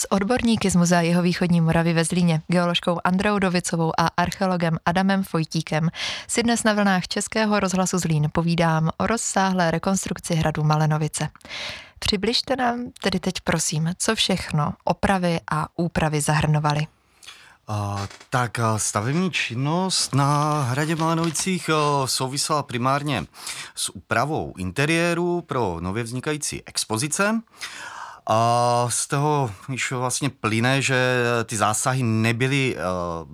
S odborníky z Muzea jihovýchodní Moravy ve Zlíně, geoložkou Andreou Dovicovou a archeologem Adamem Fojtíkem si dnes na vlnách Českého rozhlasu Zlín povídám o rozsáhlé rekonstrukci hradu Malenovice. Přibližte nám tedy teď prosím, co všechno opravy a úpravy zahrnovaly. Tak stavební činnost na hradě Malenovicích souvisela primárně s úpravou interiéru pro nově vznikající expozice. A z toho již vlastně plyne, že ty zásahy nebyly